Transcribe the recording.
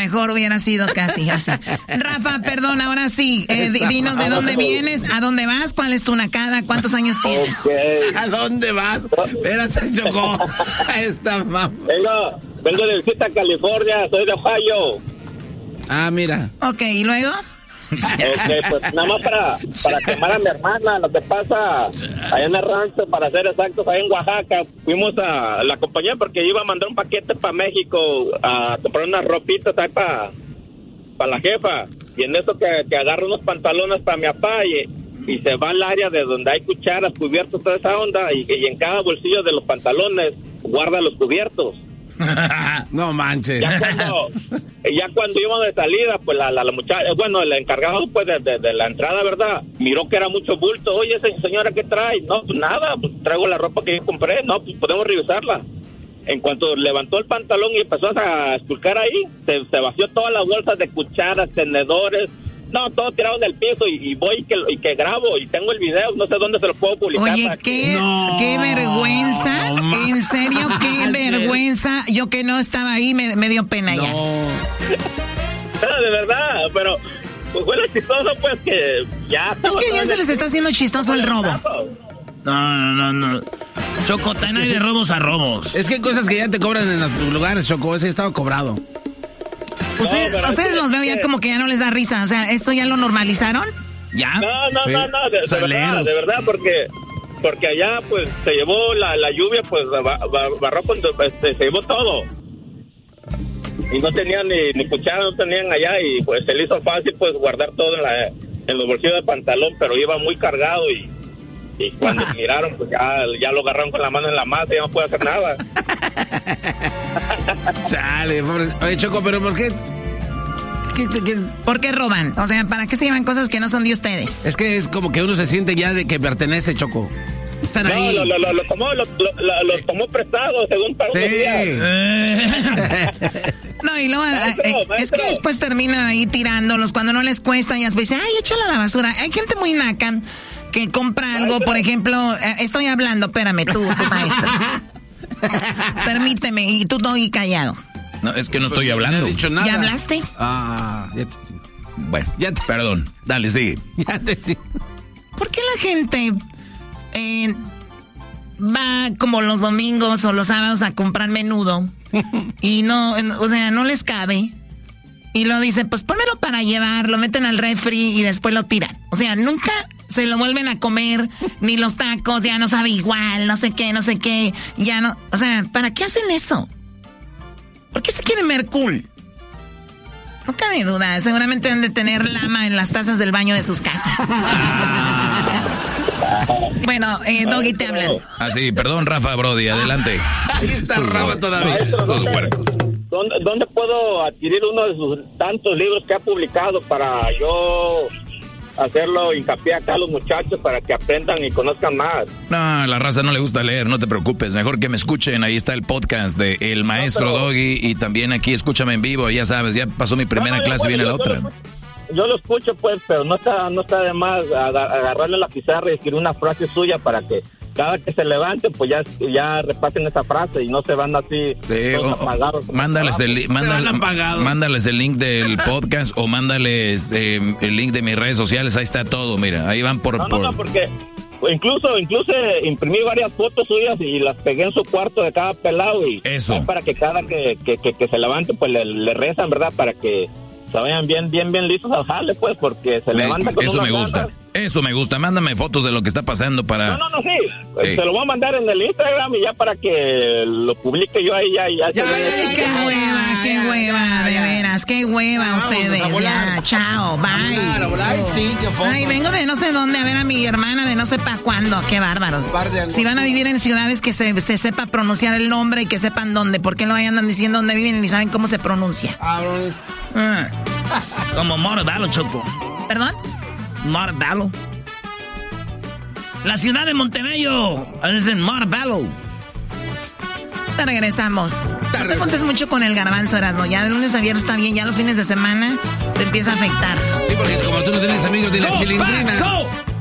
mejor hubiera sido casi así. Rafa, perdón, ahora sí. Dinos de dónde vienes, a dónde vas, cuál es tu nacada, cuántos años tienes. Okay. ¿A dónde vas? Espérate, Choco. Esta mamá. Vengo de visita a California, soy de Ohio. Ah, mira. Ok, ¿y luego? Okay, pues nada más para quemar a mi hermana. Lo que pasa allá en el rancho, para ser exactos, allá en Oaxaca, fuimos a la compañía porque iba a mandar un paquete para México a comprar unas ropitas ahí para la jefa. Y en eso que agarro unos pantalones para mi papá y se va al área de donde hay cucharas, cubiertos, toda esa onda, y en cada bolsillo de los pantalones guarda los cubiertos. No manches. Ya cuando íbamos de salida, pues la muchacha, bueno, el encargado pues de la entrada, ¿verdad? Miró que era mucho bulto. Oye, señora, ¿qué trae? No, pues nada, pues traigo la ropa que yo compré. No, pues podemos revisarla. En cuanto levantó el pantalón y empezó a esculcar ahí, se vació todas las bolsas de cucharas, tenedores. No, todo tirado en el piso y voy y que grabo y tengo el video, no sé dónde se lo puedo publicar. Oye, qué vergüenza, en serio, qué vergüenza. Yo que no estaba ahí me dio pena ya. No, de verdad, pero pues fue lo chistoso pues que ya... Es que ya se les está haciendo chistoso el robo. No. Choco, tan hay de robos a robos. Es que hay cosas que ya te cobran en los lugares, Choco, ese estaba cobrado. Ustedes los veo ya como que ya no les da risa. O sea, ¿esto ya lo normalizaron? ¿Ya? No, de verdad, porque allá, pues, se llevó la lluvia, pues, barró cuando se llevó todo. Y no tenían ni cuchara, no tenían allá, y pues se le hizo fácil, pues, guardar todo en los bolsillos del pantalón, pero iba muy cargado y cuando miraron, pues, ya lo agarraron con la mano en la masa, ya no puede hacer nada. Chale, pobre. Oye, Choco, pero ¿por qué? ¿Por qué roban? O sea, ¿para qué se llevan cosas que no son de ustedes? Es que es como que uno se siente ya de que pertenece, Choco. Están ahí. Lo tomó prestado, según para unos días. No, y luego, es que después terminan ahí tirándolos cuando no les cuesta y después dicen, ay, échala a la basura. Hay gente muy naca que compra algo, por ejemplo, estoy hablando, espérame, tú maestra. Permíteme, y tú no y callado. No, es que no estoy hablando. No he dicho nada. ¿Ya hablaste? Bueno, perdón, dale, sigue. ¿Por qué la gente va como los domingos o los sábados a comprar menudo y no les cabe? Y lo dicen, pues pónmelo para llevar, lo meten al refri y después lo tiran. O sea, nunca se lo vuelven a comer, ni los tacos, ya no sabe igual, no sé qué, ya no... O sea, ¿para qué hacen eso? ¿Por qué se quieren ver cool? No cabe duda, seguramente han de tener lama en las tazas del baño de sus casas. Bueno, Doggy, te hablan. Ah, sí, perdón, Rafa Brody, adelante. Ahí está Rafa todavía. ¿Dónde puedo adquirir uno de sus tantos libros que ha publicado para yo hacerlo hincapié acá a los muchachos para que aprendan y conozcan más? No, a la raza no le gusta leer, no te preocupes. Mejor que me escuchen, ahí está el podcast de El Maestro Doggy y también aquí escúchame en vivo, ya sabes, ya pasó mi primera clase, viene la otra. Yo lo escucho, pues, pero no está de más agarrarle la pizarra y escribir una frase suya para que cada que se levante, pues ya repasen esa frase y no se van así apagados. Mándales el link del podcast o mándales el link de mis redes sociales, ahí está todo, mira, ahí van por... No, porque incluso imprimí varias fotos suyas y las pegué en su cuarto de cada pelado y eso para que cada que se levante, pues le rezan, ¿verdad? Para que se vayan bien listos al jale, pues, porque se levanta con eso me gusta. Eso me gusta. Mándame fotos de lo que está pasando para... No, sí. Se lo voy a mandar en el Instagram y ya para que lo publique yo ahí, ya. Qué hueva, de veras. Qué hueva ustedes. Ya, chao, bye. Ay, vengo de no sé dónde a ver a mi hermana de no sé para cuándo. Qué bárbaros. Si van a vivir en ciudades que se sepa pronunciar el nombre y que sepan dónde. ¿Por qué no andan diciendo dónde viven y ni saben cómo se pronuncia? Como Morodalo, Choco. ¿Perdón? Morodalo. La ciudad de Montebello. Dicen Morodalo. Te regresamos. No te contes mucho con el garbanzo, Erasmo. Ya de lunes a viernes está bien. Ya los fines de semana te empieza a afectar. Sí, porque como tú no tienes amigos de la chilindrina.